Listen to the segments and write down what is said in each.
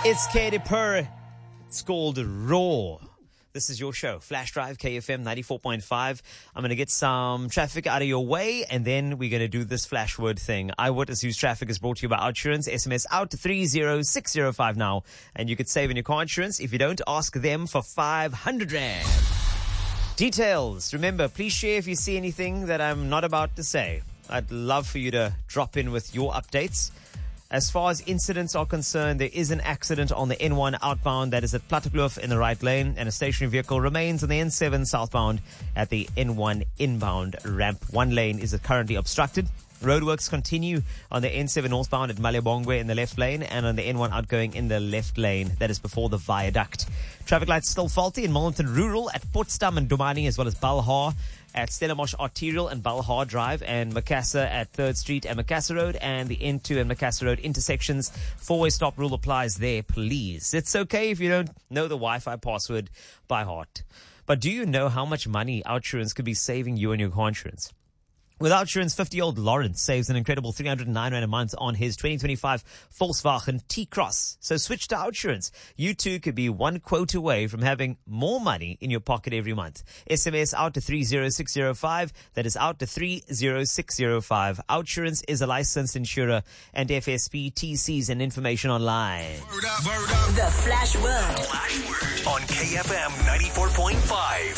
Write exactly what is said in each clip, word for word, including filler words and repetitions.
It's Katy Perry. It's called Raw. This is your show, Flash Drive, K F M ninety-four point five. I'm going to get some traffic out of your way, and then we're going to do this flash word thing. Eyewitness News Traffic is brought to you by Outsurance. S M S out to three zero six zero five now, and you could save in your car insurance. If you don't, ask them for five hundred rand. Details. Remember, please share if you see anything that I'm not about to say. I'd love for you to drop in with your updates. As far as incidents are concerned, there is an accident on the N one outbound that is at Plattekloof in the right lane, and a stationary vehicle remains on the N seven southbound at the N one inbound ramp. One lane is currently obstructed. Roadworks continue on the N seven northbound at Malebongwe in the left lane, and on the N one outgoing in the left lane. That is before the viaduct. Traffic lights still faulty in Millington Rural at Potsdam and Domani, as well as Balhar at Stellenbosch Arterial and Balhar Drive, and Macassar at third Street and Macassar Road, and the N two and Macassar Road intersections. Four-way stop rule applies there, please. It's okay if you don't know the Wi-Fi password by heart. But do you know how much money Outsurance could be saving you and your car insurance? With Outsurance, fifty-year-old Lawrence saves an incredible three hundred nine rand a month on his twenty twenty-five Volkswagen T-Cross. So switch to Outsurance. You too could be one quote away from having more money in your pocket every month. S M S out to three zero six zero five. That is out to three zero six zero five. Outsurance is a licensed insurer, and F S P T Cs and information online. Word up, word up. The Flash Word. Flash Word on K F M ninety-four point five.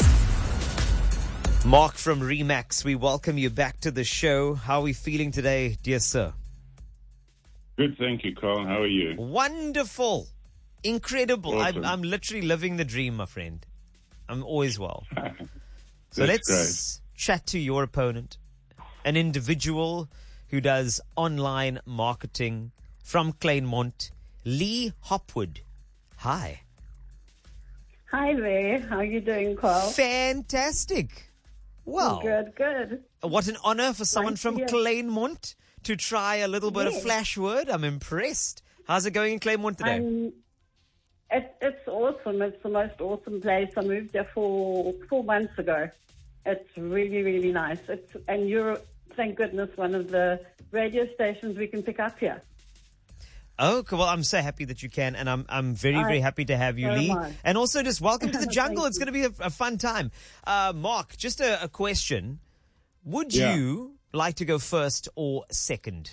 Mark from Remax, we welcome you back to the show. How are we feeling today, dear sir? Good, thank you, Carl. How are you? Wonderful. Incredible. Awesome. I'm, I'm literally living the dream, my friend. I'm always well. So That's let's chat to your opponent, an individual who does online marketing from Kleinmond, Lee Hopwood. Hi. Hi there. How are you doing, Carl? Fantastic. Well, Good, good. what an honor for someone Nice from to hear. Kleinmond to try a little bit of Yes. flash word. I'm impressed. How's it going in Kleinmond today? I'm, it, it's awesome. It's the most awesome place. I moved there four, four months ago. It's really, really nice. It's, and you're, thank goodness, one of the radio stations we can pick up here. Oh, okay. Well, I'm so happy that you can, and I'm I'm very, I- very happy to have you, so Lee. am I. And also, just welcome to the Thank jungle. It's you. going to be a, a fun time. Uh, Mark, just a, a question. Would Yeah. you like to go first or second?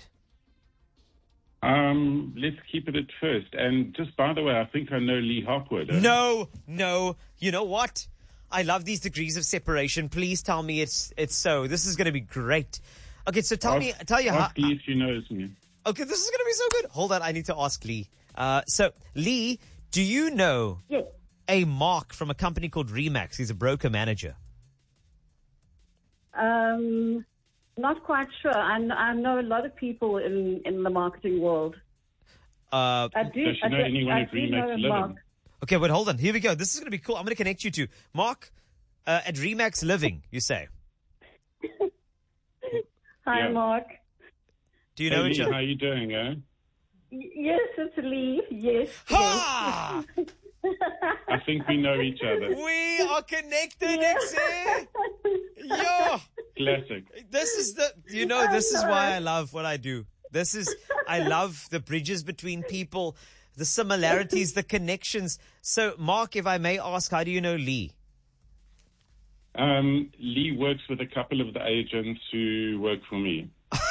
Um, let's keep it at first. And just by the way, I think I know Lee Hopwood. eh? No, no. You know what? I love these degrees of separation. Please tell me it's it's so. This is going to be great. Okay, so tell Ask- me, tell you how. ask Lee if she knows me. Okay, this is going to be so good. Hold on, I need to ask Lee. Uh, so, Lee, do you know Yes. a Mark from a company called Remax? He's a broker manager. Um, not quite sure. I, kn- I know a lot of people in, in the marketing world. Uh, I do, Does she I know do, anyone I at do Remax know a Living? Mark. okay, but hold on. Here we go. This is going to be cool. I'm going to connect you to Mark uh, at Remax Living, you say. Hi, Yeah. Mark. Do you Hey, know Lee, each how other? are you doing, eh? Y- Yes, it's Lee. Yes. Ha! I think we know each other. We are connected, yes. Exie. Yo! Classic. This is the, you know, this is why I love what I do. This is, I love the bridges between people, the similarities, the connections. So, Mark, if I may ask, how do you know Lee? Um, Lee works with a couple of the agents who work for me.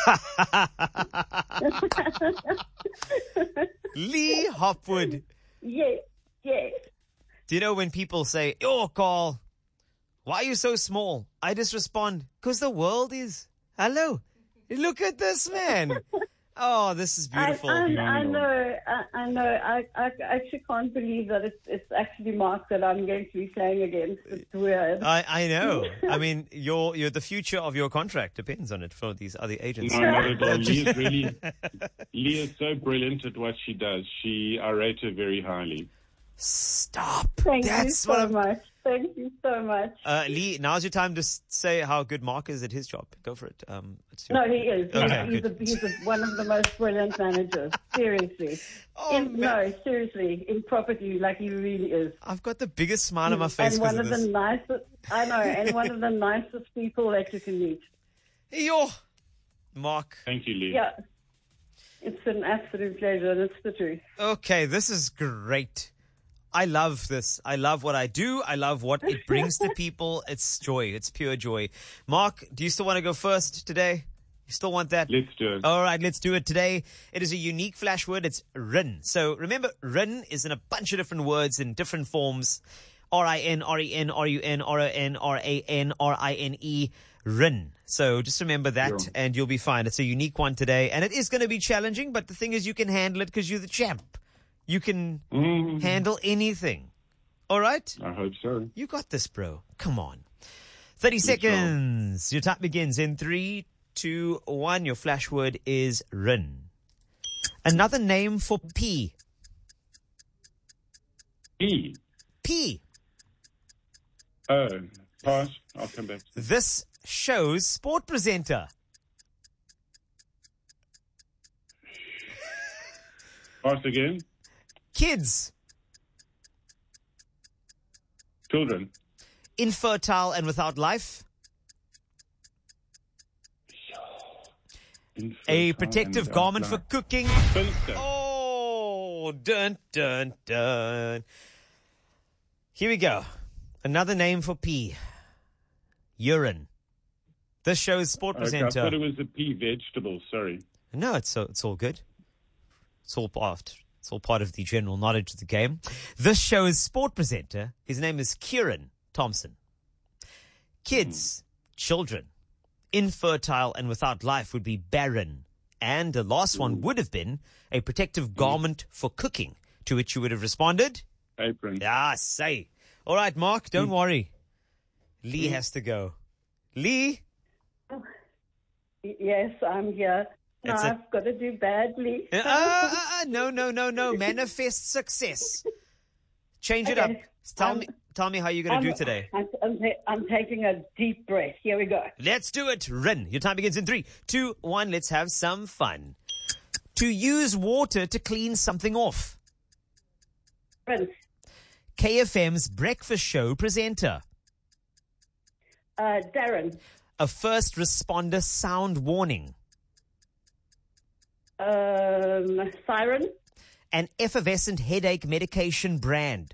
Lee Hopwood. Yes, yes. Do you know when people say, oh, Carl, why are you so small? I just respond, because the world is. Hello. Look at this, man. Oh, this is beautiful. I, I, I know, I, I know. I, I actually can't believe that it's, it's actually Mark that I'm going to be playing against. It's weird. I, I know. I mean, your your the future of your contract depends on it for these other agents. No, not at all. Lee is really, Lee is so brilliant at what she does. She, I rate her very highly. Stop. Thank you That's so what I'm. much. Thank you so much. Uh, Lee, now's your time to s- say how good Mark is at his job. Go for it. Um, it's your- No, he is. He's, Okay, he's, a, good. he's a, one of the most brilliant managers. Seriously. Oh, in, man. no, seriously. In property, like he really is. I've got the biggest smile on my face and because one of of this. the nicest, I know, and one of the nicest people that you can meet. Yo, Mark. Thank you, Lee. Yeah. It's an absolute pleasure, and it's the truth. Okay, this is great. I love this. I love what I do. I love what it brings to people. It's joy. It's pure joy. Mark, do you still want to go first today? You still want that? Let's do it. All right, let's do it today. It is a unique flash word. It's rin. So remember, rin is in a bunch of different words in different forms. R I N, R E N, R U N, R O N, R A N, R I N E, rin. So just remember that Yeah. and you'll be fine. It's a unique one today. And it is going to be challenging, but the thing is you can handle it because you're the champ. You can Mm, handle anything. All right? I hope so. You got this, bro. Come on. thirty job. seconds. Your time begins in three, two, one. Your flash word is rin. Another name for pee. E. Pee. Oh, pass. I'll come back. This show's sport presenter. Pass again. Kids. Children. Infertile and without life. Infertile A protective and garment for outline. cooking. Spinster. Oh, dun, dun, dun. Here we go. Another name for pee. Urine. This show's sport Okay, I presenter. thought it was a pea vegetable. Sorry. No, it's so, it's all good. It's all part. It's all part of the general knowledge of the game. This show's sport presenter. His name is Kieran Thompson. Kids, children, infertile and without life would be barren, and the last one would have been a protective garment for cooking. To which you would have responded, Apron. "Ah, say." All right, Mark, don't worry. Lee has to go. Lee. Yes, I'm here. No, It's a- I've got to do badly. Uh, uh, uh, no, no, no, no. Manifest success. Change it up. Okay. Tell Um, me, tell me how you're going to do I'm- today. I'm, I'm, ta- I'm taking a deep breath. Here we go. Let's do it. Rin. Your time begins in three, two, one. Let's have some fun. To use water to clean something off. Rinse. K F M's breakfast show presenter. Uh, Darren. A first responder sound warning. Um, Siren. An effervescent headache medication brand.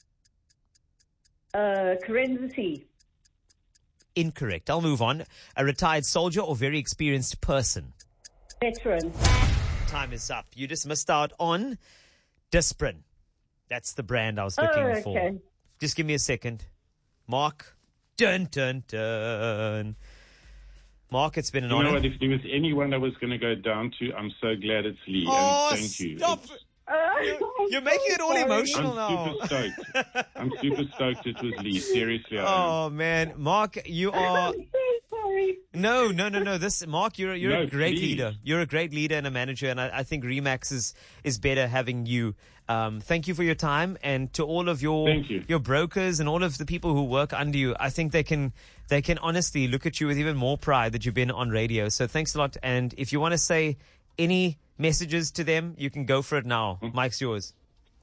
Uh, Corenzity. Incorrect. I'll move on. A retired soldier or very experienced person. Veteran. Time is up. You just missed out on Disprin. That's the brand I was looking Oh, for. okay. Just give me a second. Mark. Dun, dun, dun. Mark, it's been an You honor. know what? If there was anyone I was going to go down to, I'm so glad it's Lee. Oh, and thank you. stop. It's- Uh, You're making it all sorry. emotional I'm now. super stoked. I'm super stoked it was Lee. Seriously, I am. Oh, man. Mark, you are... I'm so sorry. No, no, no, no. This Mark, you're you're a No, great please. leader. You're a great leader and a manager, and I, I think Remax is is better having you. Um, thank you for your time, and to all of your Thank you. your brokers and all of the people who work under you. I think they can they can honestly look at you with even more pride that you've been on radio. So thanks a lot. And if you want to say any messages to them, you can go for it now. Mm-hmm. Mike's yours.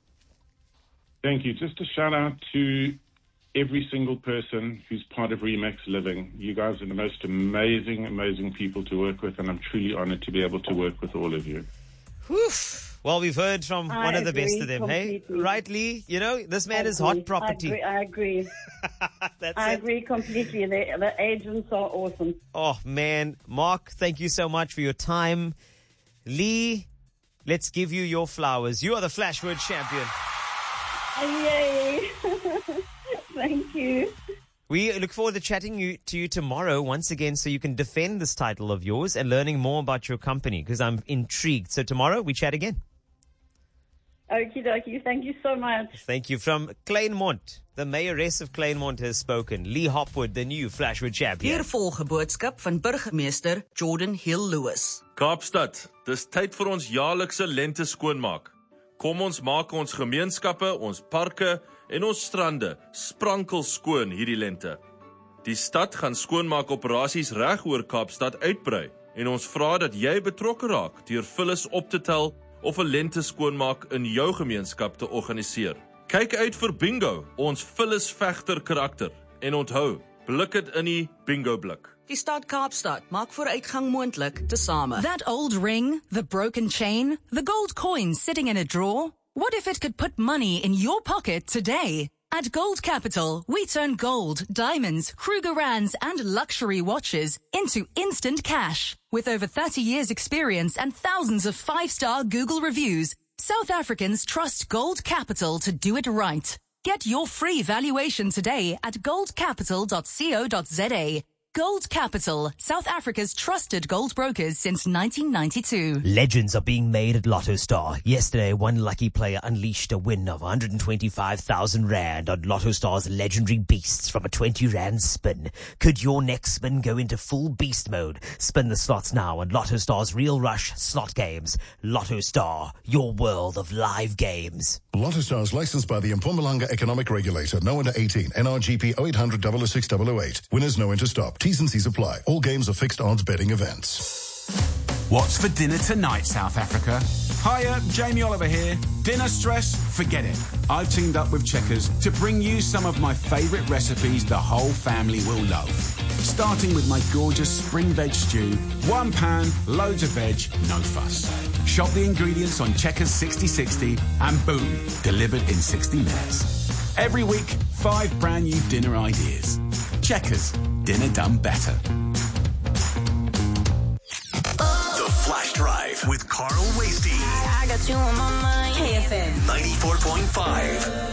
Thank you. Just a shout out to every single person who's part of Remax Living. You guys are the most amazing, amazing people to work with, and I'm truly honored to be able to work with all of you. Woof. Well, we've heard from I one of the best agree of them. Hey, completely. right, Lee? You know, this man I is agree. hot property. I agree. I agree. That's I it. agree completely. The, the agents are awesome. Oh, man. Mark, thank you so much for your time. Lee, let's give you your flowers. You are the Flashword champion. Yay! Thank you. We look forward to chatting you, to you tomorrow once again so you can defend this title of yours and learning more about your company because I'm intrigued. So tomorrow we chat again. Okie dokie. Thank you so much. Thank you. From Kleinmond, the mayoress of Kleinmond has spoken. Lee Hopwood, the new Flashword champion. Eervolge boodskap van burgemeester Jordan Hill Lewis. Kaapstad, dis tyd vir ons jaarlikse lente skoonmaak. Kom ons maak ons gemeenskappe, ons parke en ons strande sprankel skoon hierdie lente. Die stad gaan skoonmaak operasies reg oor Kaapstad uitbrei en ons vra dat jy betrokke raak deur vullis op te tel of 'n lente skoonmaak in jou gemeenskap te organiseer. Kyk uit vir bingo, ons vullis vegter karakter en onthou, blik dit in die bingo blik. Die stad Kaapstad maak vooruitgang moontlik tesame. That old ring, the broken chain, the gold coin sitting in a drawer. What if it could put money in your pocket today? At Gold Capital, we turn gold, diamonds, Krugerrands, and luxury watches into instant cash. With over thirty years experience and thousands of five-star Google reviews, South Africans trust Gold Capital to do it right. Get your free valuation today at gold capital dot co dot za. Gold Capital, South Africa's trusted gold brokers since nineteen ninety-two. Legends are being made at Lotto Star. Yesterday, one lucky player unleashed a win of one hundred twenty-five thousand rand on Lotto Star's legendary beasts from a twenty rand spin. Could your next spin go into full beast mode? Spin the slots now on Lotto Star's Real Rush slot games. Lotto Star, your world of live games. Lotto Star is licensed by the Mpumalanga Economic Regulator. No under eighteen. N R G P oh eight hundred, double oh six, double oh eight. Winners know when to stop. T's and C's apply. All games are fixed odds betting events. What's for dinner tonight, South Africa? Hiya, Jamie Oliver here. Dinner stress? Forget it. I've teamed up with Checkers to bring you some of my favourite recipes the whole family will love. Starting with my gorgeous spring veg stew. One pan, loads of veg, no fuss. Shop the ingredients on Checkers sixty sixty and boom, delivered in sixty minutes. Every week, five brand new dinner ideas. Checkers, dinner done better. The Flash Drive with Carl Wasty. I got you on my mind. K F M ninety-four point five.